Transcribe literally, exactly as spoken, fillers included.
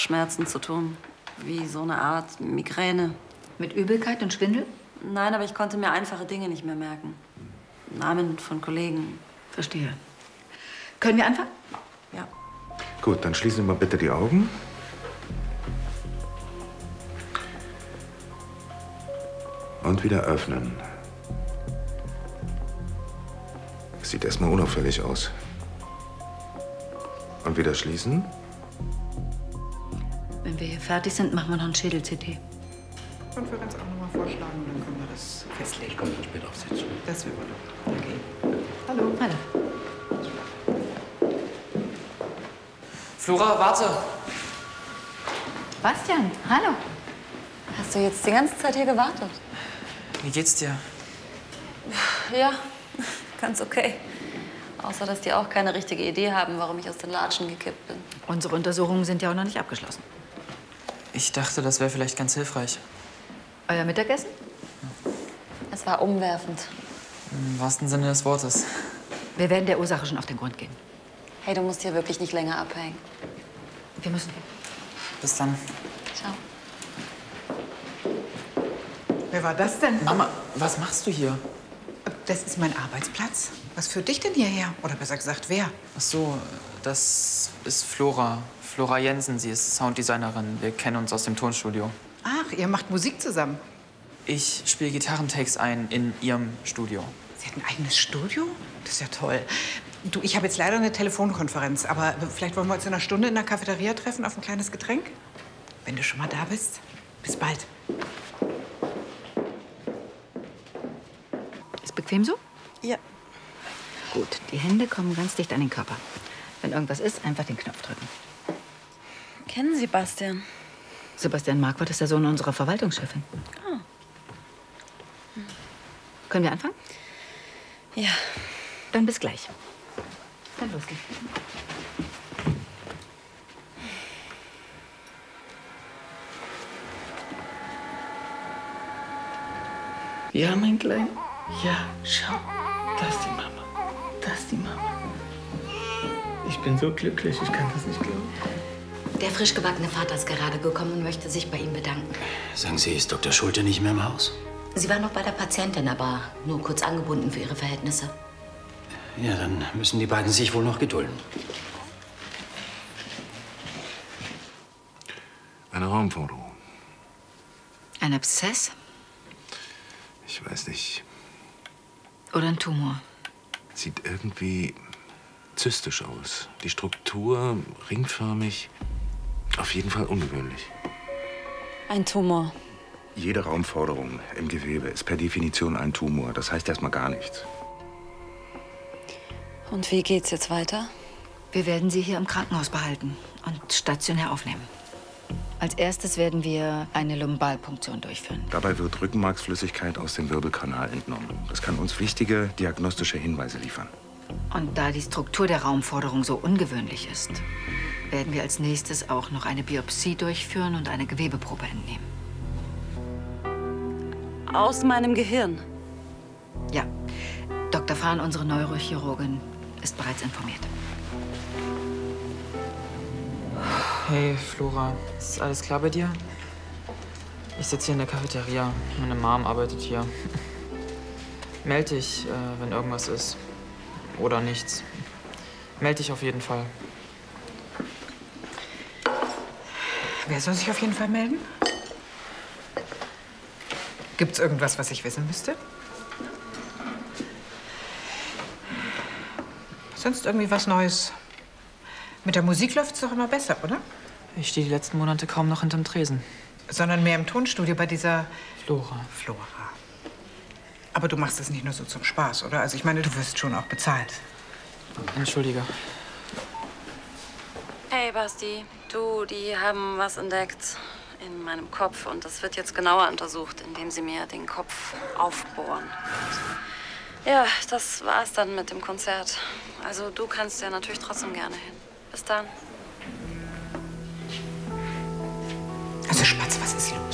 Kopfschmerzen zu tun. Wie so eine Art Migräne. Mit Übelkeit und Schwindel? Nein, aber ich konnte mir einfache Dinge nicht mehr merken. Namen von Kollegen. Verstehe. Können wir anfangen? Ja. Gut, dann schließen Sie mal bitte die Augen. Und wieder öffnen. Sieht erstmal unauffällig aus. Und wieder schließen. Wenn wir hier fertig sind, machen wir noch ein Schädel-C T. Konferenz auch noch mal vorschlagen, dann können wir das festlegen. Ich komme dann später auf Sie zu. Das wäre gut. Okay. Hallo. Hallo. Flora, warte! Bastian, hallo. Hast du jetzt die ganze Zeit hier gewartet? Wie geht's dir? Ja, ganz okay. Außer, dass die auch keine richtige Idee haben, warum ich aus den Latschen gekippt bin. Unsere Untersuchungen sind ja auch noch nicht abgeschlossen. Ich dachte, das wäre vielleicht ganz hilfreich. Euer Mittagessen? Es war umwerfend. Im wahrsten Sinne des Wortes. Wir werden der Ursache schon auf den Grund gehen. Hey, du musst hier wirklich nicht länger abhängen. Wir müssen. Bis dann. Ciao. Wer war das denn? Mama, was machst du hier? Das ist mein Arbeitsplatz. Was führt dich denn hierher? Oder besser gesagt, wer? Ach so, das ist Flora. Flora Jensen, sie ist Sounddesignerin. Wir kennen uns aus dem Tonstudio. Ach, ihr macht Musik zusammen. Ich spiele Gitarrentakes ein in ihrem Studio. Sie hat ein eigenes Studio? Das ist ja toll. Du, ich habe jetzt leider eine Telefonkonferenz, aber vielleicht wollen wir uns in einer Stunde in der Cafeteria treffen auf ein kleines Getränk? Wenn du schon mal da bist. Bis bald. Ist bequem so? Ja. Gut, die Hände kommen ganz dicht an den Körper. Wenn irgendwas ist, einfach den Knopf drücken. Kennen Sie Bastian? Sebastian Marquardt ist der Sohn unserer Verwaltungschefin. Oh. Können wir anfangen? Ja. Dann bis gleich. Dann los geht's. Ja, mein Kleiner. Ja, schau. Das ist die Mama. Das ist die Mama. Ich bin so glücklich, ich kann das nicht glauben. Der frisch gebackene Vater ist gerade gekommen und möchte sich bei Ihnen bedanken. Sagen Sie, ist Doktor Schulte nicht mehr im Haus? Sie war noch bei der Patientin, aber nur kurz angebunden für ihre Verhältnisse. Ja, dann müssen die beiden sich wohl noch gedulden. Eine Raumforderung. Ein Abszess Ich weiß nicht. oder ein Tumor? Sieht irgendwie zystisch aus. Die Struktur ringförmig. Auf jeden Fall ungewöhnlich. Ein Tumor. Jede Raumforderung im Gewebe ist per Definition ein Tumor. Das heißt erstmal gar nichts. Und wie geht's jetzt weiter? Wir werden sie hier im Krankenhaus behalten und stationär aufnehmen. Als erstes werden wir eine Lumbalpunktion durchführen. Dabei wird Rückenmarksflüssigkeit aus dem Wirbelkanal entnommen. Das kann uns wichtige diagnostische Hinweise liefern. Und da die Struktur der Raumforderung so ungewöhnlich ist, werden wir als nächstes auch noch eine Biopsie durchführen und eine Gewebeprobe entnehmen. Aus meinem Gehirn. Ja, Doktor Fahn, unsere Neurochirurgin, ist bereits informiert. Hey, Flora, ist alles klar bei dir? Ich sitze hier in der Cafeteria. Meine Mom arbeitet hier. Meld dich, äh, wenn irgendwas ist. Oder nichts. Meld dich auf jeden Fall. Wer soll sich auf jeden Fall melden? Gibt's irgendwas, was ich wissen müsste? Sonst irgendwie was Neues? Mit der Musik läuft's doch immer besser, oder? Ich stehe die letzten Monate kaum noch hinterm Tresen. Sondern mehr im Tonstudio bei dieser Flora. Flora. Aber du machst das nicht nur so zum Spaß, oder? Also ich meine, du wirst schon auch bezahlt. Entschuldige. Hey, Basti. Du, die haben was entdeckt in meinem Kopf. Und das wird jetzt genauer untersucht, indem sie mir den Kopf aufbohren. Ja, das war's dann mit dem Konzert. Also du kannst ja natürlich trotzdem gerne hin. Bis dann. Also Spatz, was ist los?